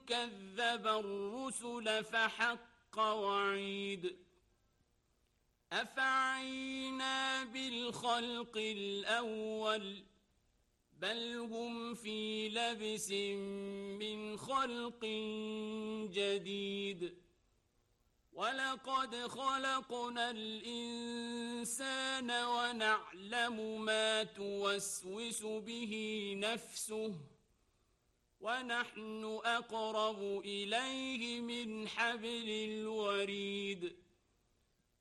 كذب الرسل فحق وعيد أفعينا بالخلق الأول بل هم في لبس من خلق جديد ولقد خلقنا الإنسان ونعلم ما توسوس به نفسه ونحن أقرب إليه من حبل الوريد